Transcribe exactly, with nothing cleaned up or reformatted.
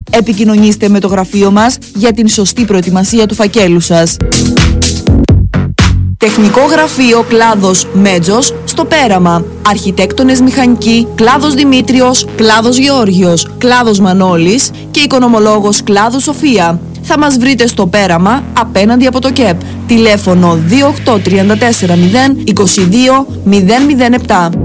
Επικοινωνήστε με το γραφείο μας για την σωστή προετοιμασία του φακέλου σας. Τεχνικό γραφείο κλάδος Μέτζος στο Πέραμα. Αρχιτέκτονες μηχανικοί κλάδος Δημήτριος, κλάδος Γεώργιος, κλάδος Μανώλης και οικονομολόγος κλάδος Σοφία. Θα μας βρείτε στο Πέραμα απέναντι από το ΚΕΠ. Τηλέφωνο δύο οκτώ τρία τέσσερα μηδέν είκοσι δύο μηδέν μηδέν επτά.